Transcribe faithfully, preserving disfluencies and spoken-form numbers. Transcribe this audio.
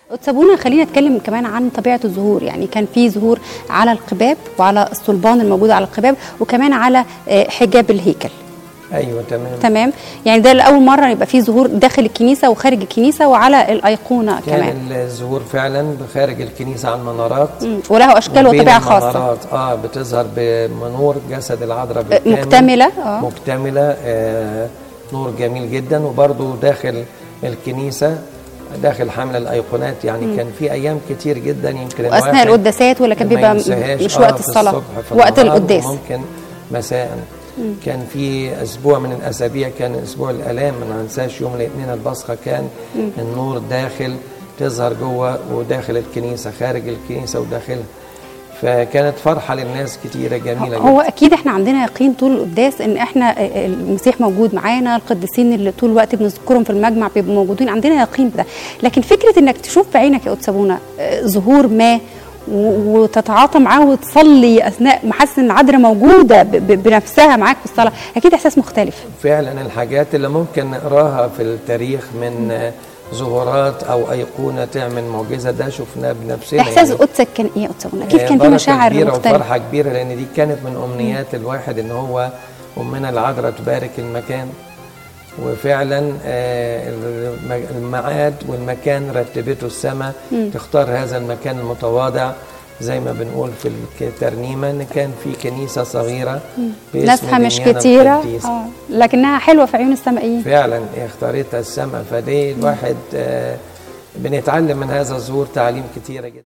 سابونا خلينا نتكلم كمان عن طبيعه الزهور. يعني كان في زهور على القباب وعلى الصلبان الموجوده على القباب وكمان على حجاب الهيكل. ايوه تمام تمام. يعني ده لاول مره يبقى في زهور داخل الكنيسه وخارج الكنيسه وعلى الايقونه كان كمان. كان الزهور فعلا خارج الكنيسه على المنارات وله اشكال وطبيعه خاصه. المنارات اه بتظهر بمنور جسد العذراء بالكامل، مكتمله اه مكتمله آه نور جميل جدا. وبرده داخل الكنيسه داخل حمل الايقونات. يعني مم. كان في ايام كتير جدا يمكن اثناء القداسات ولا كان بيبقى مش آه وقت الصلاه، وقت القداس ممكن مساء. مم. كان في اسبوع من الاسابيع كان اسبوع الالام، ما ننساش يوم الاثنين البصخه كان مم. النور داخل تظهر جوه وداخل الكنيسه، خارج الكنيسه وداخلها. فكانت فرحه للناس كتيره جميله جدا. هو اكيد احنا عندنا يقين طول القداس ان احنا المسيح موجود معانا، القديسين اللي طول الوقت بنذكرهم في المجمع بيبقوا موجودين، عندنا يقين بده. لكن فكره انك تشوف بعينك يا قدس ابونا ظهور ما وتتعاطى معاه وتصلي اثناء ما حاسس ان العذراء موجوده بنفسها معاك في الصلاه، اكيد احساس مختلف. فعلا الحاجات اللي ممكن نقراها في التاريخ من ظهورات او ايقونه تعمل معجزه ده شفناه بنفسنا. احساس يعني قدسك كان ايه يا قدس ابونا؟ اكيد كان في مشاعر كبيرة مختلفه وفرحه كبيره، لان دي كانت من امنيات م. الواحد ان هو امنا العذراء تبارك المكان. وفعلا الميعاد والمكان رتبته السماء تختار هذا المكان المتواضع، زي ما بنقول في الترنيمه ان كان في كنيسه صغيره ناسها مش كتيره اه لكنها حلوه في عيون السمائيين. فعلا اختارتها السماء. فدي الواحد آه بنتعلم من هذا الظهور تعليم كتيره جدا.